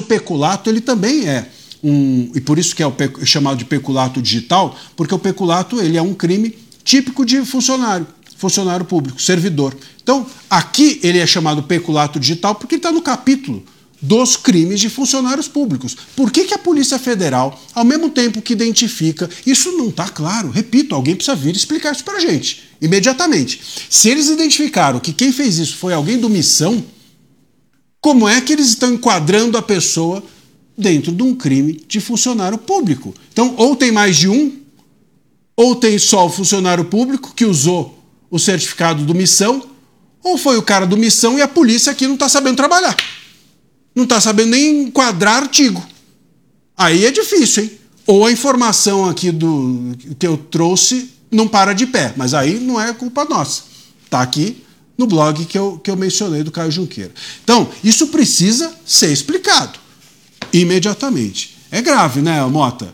peculato, ele também é e por isso que é chamado de peculato digital, porque o peculato ele é um crime típico de funcionário público, servidor. Então, aqui ele é chamado peculato digital porque ele está no capítulo dos crimes de funcionários públicos. Por que a Polícia Federal, ao mesmo tempo que identifica, isso não está claro, repito, alguém precisa vir explicar isso para a gente, imediatamente. Se eles identificaram que quem fez isso foi alguém do Missão, como é que eles estão enquadrando a pessoa dentro de um crime de funcionário público? Então, ou tem mais de um, ou tem só o funcionário público que usou o certificado do Missão, ou foi o cara do Missão e a polícia aqui não está sabendo trabalhar. Não está sabendo nem enquadrar artigo. Aí é difícil, hein? Ou a informação aqui que eu trouxe não para de pé, mas aí não é culpa nossa. Está aqui no blog que eu mencionei do Caio Junqueira. Então, isso precisa ser explicado imediatamente. É grave, né, Mota?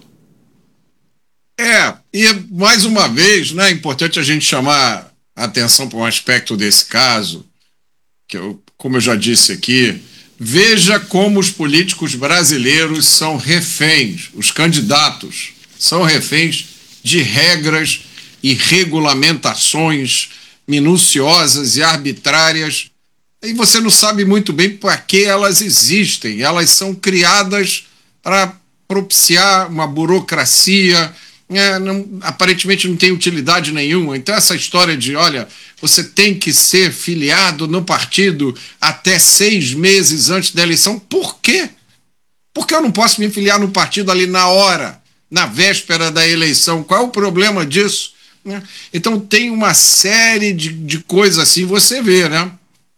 E mais uma vez, né, é importante a gente chamar a atenção para um aspecto desse caso, que como eu já disse aqui, veja como os políticos brasileiros são reféns, os candidatos são reféns de regras e regulamentações minuciosas e arbitrárias, e você não sabe muito bem para que elas existem. Elas são criadas para propiciar uma burocracia, aparentemente não tem utilidade nenhuma. Então essa história de, olha, você tem que ser filiado no partido até 6 meses antes da eleição. Por quê? Porque eu não posso me filiar no partido ali na hora, na véspera da eleição. Qual é o problema disso? Então tem uma série de coisas assim, você vê, né?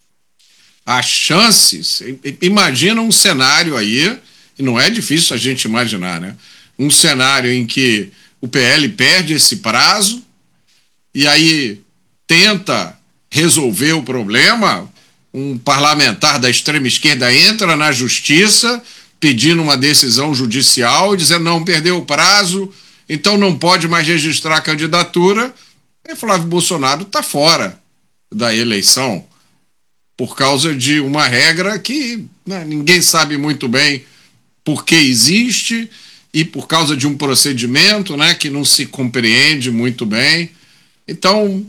As chances, imagina um cenário aí, e não é difícil a gente imaginar, né? Um cenário em que o PL perde esse prazo e aí tenta resolver o problema, um parlamentar da extrema esquerda entra na justiça pedindo uma decisão judicial, dizendo não, perdeu o prazo, então não pode mais registrar a candidatura, e Flávio Bolsonaro está fora da eleição por causa de uma regra que, né, ninguém sabe muito bem por que existe e por causa de um procedimento, né, que não se compreende muito bem. Então,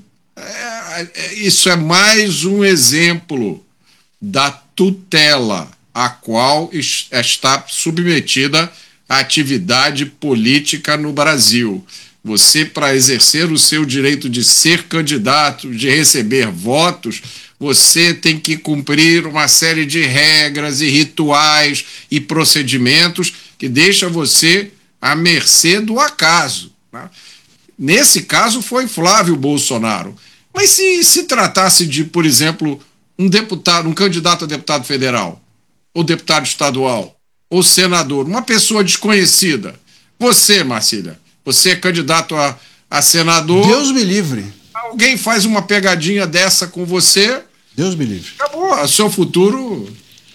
isso é mais um exemplo da tutela a qual está submetida a atividade política no Brasil. Você, para exercer o seu direito de ser candidato, de receber votos, você tem que cumprir uma série de regras e rituais e procedimentos que deixa você à mercê do acaso, né? Nesse caso foi Flávio Bolsonaro. Mas se tratasse de, por exemplo, um candidato a deputado federal, ou deputado estadual, ou senador, uma pessoa desconhecida, você, Marcília, você é candidato a senador. Deus me livre. Alguém faz uma pegadinha dessa com você. Deus me livre. Acabou, o seu futuro.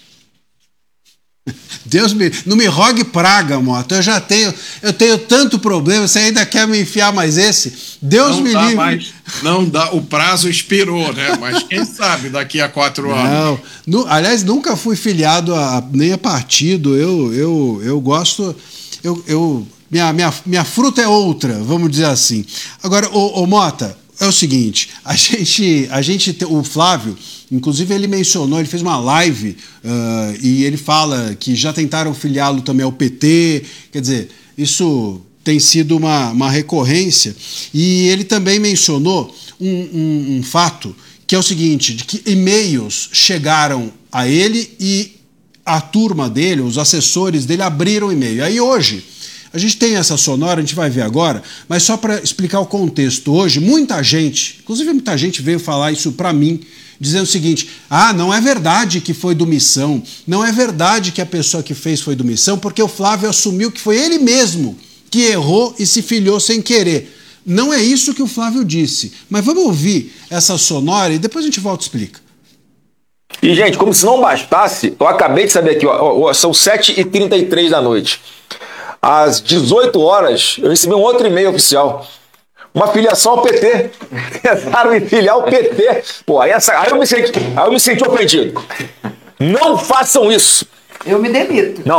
Deus me... Não me rogue praga, Mota. Eu tenho tanto problema, você ainda quer me enfiar mais esse? Deus não me dá livre. Mais, não dá, o prazo expirou, né? Mas quem sabe daqui a 4 anos. Aliás, nunca fui filiado nem a partido. Eu gosto. Minha fruta é outra, vamos dizer assim. Agora, ô Mota, é o seguinte, o Flávio, inclusive ele mencionou, ele fez uma live e ele fala que já tentaram filiá-lo também ao PT, quer dizer, isso tem sido uma recorrência, e ele também mencionou um fato, que é o seguinte, de que e-mails chegaram a ele e a turma dele, os assessores dele abriram e-mail. Aí hoje, a gente tem essa sonora, a gente vai ver agora, mas só para explicar o contexto. Hoje, muita gente, inclusive muita gente veio falar isso para mim, dizendo o seguinte, não é verdade que foi do Missão, não é verdade que a pessoa que fez foi do Missão, porque o Flávio assumiu que foi ele mesmo que errou e se filiou sem querer. Não é isso que o Flávio disse, mas vamos ouvir essa sonora e depois a gente volta e explica. E, gente, como se não bastasse, eu acabei de saber aqui, são 7h33 da noite. Às 18 horas, eu recebi um outro e-mail oficial. Uma filiação ao PT. Tentaram me filiar ao PT. Pô, aí eu me senti ofendido. Não façam isso. Eu me demito. Não.